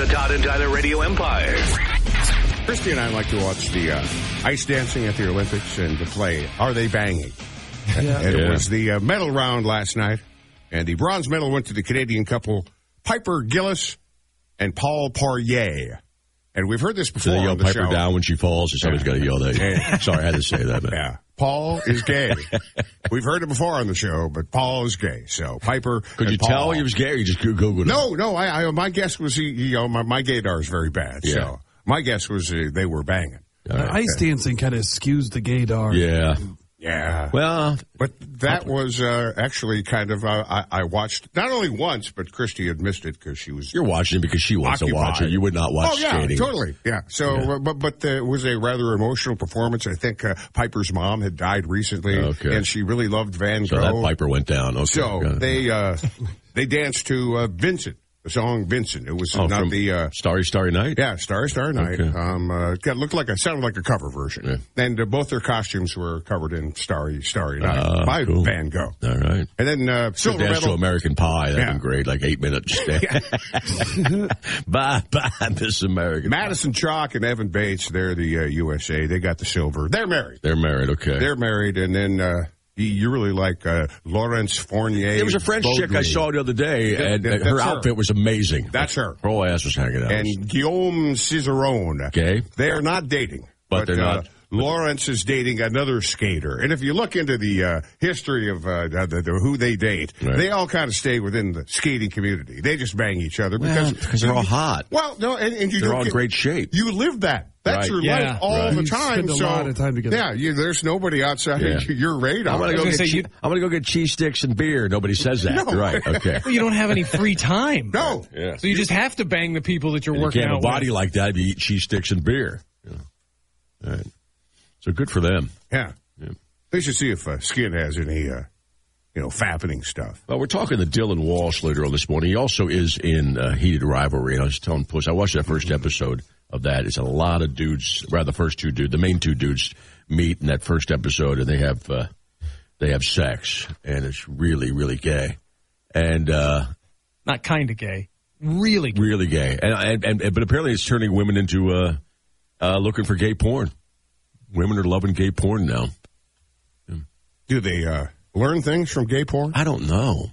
the Todd and Tyler Radio Empire. Christy and I like to watch the ice dancing at the Olympics and to play Are They Banging? Yeah. And it was the medal round last night, and the bronze medal went to the Canadian couple Piper Gillis and Paul Poirier. And we've heard this before. Do they yell on the Piper show. down when she falls, or somebody's got to yell that? Sorry, I had to say that. Man. Yeah. Paul is gay. We've heard it before on the show, but Paul is gay. So Piper. Could you Paul, tell he was gay, or you just Googled it? No. I my guess was my gaydar is very bad. Yeah. So my guess was they were banging. Ice dancing kind of skews the gaydar. Yeah. Yeah. Well, but that was actually kind of, I watched not only once, but Christy had missed it because she was. You're watching it because she wants to watch it. You would not watch skating. Totally. Yeah. So, but it was a rather emotional performance. I think Piper's mom had died recently, and she really loved Van Gogh. So that Piper went down. Okay. So they danced to Vincent. The song Vincent. It was not the Starry Night. Yeah, Starry Night. Okay. It sounded like a cover version. Yeah. And both their costumes were covered in Starry Night by Van Gogh. All right. And then silver dance medal to American Pie. That'd been great. Like 8 minutes. Bye, Miss American. Madison Chalk and Evan Bates. They're the USA. They got the silver. They're married. Okay. They're married, and then. You really like Laurence Fournier. There was a French chick I saw the other day, and her outfit was amazing. That's her. Her whole ass was hanging out. And Guillaume Cizeron. Okay. They are not dating. But they're not. Lawrence is dating another skater. And if you look into the history of who they date, they all kind of stay within the skating community. They just bang each other because they're all hot. Well, no, and they're all in great shape. You live that. That's your life all the time. Spend a lot of time together. Yeah, there's nobody outside your radar. I'm going to go get cheese sticks and beer. Nobody says that. No. Right, okay. Well, you don't have any free time. No. Yeah. So you just have to bang the people that you're working out with. You can't have a body like that if you eat cheese sticks and beer. Yeah. All right. So good for them. Yeah. They should see if Skin has any, fappening stuff. Well, we're talking to Dylan Walsh later on this morning. He also is in Heated Rivalry. And I was telling Puss, I watched that first episode of that. It's a lot of dudes, rather the first two dudes, the main two dudes meet in that first episode, and they have sex, and it's really, really gay. And not kind of gay. Really gay. Really gay. But apparently it's turning women into looking for gay porn. Women are loving gay porn now. Do they learn things from gay porn? I don't know.